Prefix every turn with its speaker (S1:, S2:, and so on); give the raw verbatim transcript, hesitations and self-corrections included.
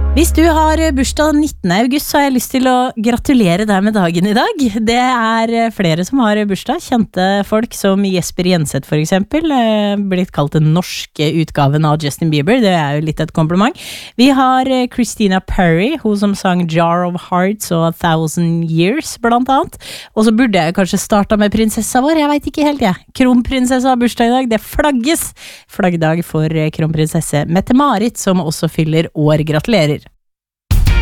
S1: Hvis du har bursdag nittende august, så har jeg lyst til å gratulere deg med dagen i dag. Det er flere som har bursdag, kjente folk som Jesper Jenseth for eksempel, blitt kalt den norske utgaven av Justin Bieber, det er jo litt et kompliment. Vi har Christina Perri, hun som sang Jar of Hearts og A Thousand Years blant annet. Og så burde jeg kanskje starta med prinsessa vår, jeg vet ikke helt jeg. Kronprinsessa har bursdag i dag, det flagges. Flaggdag for kronprinsesse Mette-Marit, som også fyller år, gratulerer.